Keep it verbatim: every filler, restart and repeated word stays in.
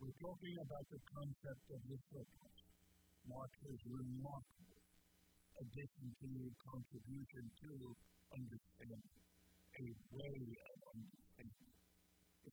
we're talking about the concept of the surplus. Mark has remarkable addition to contribution to understanding, a way of understanding.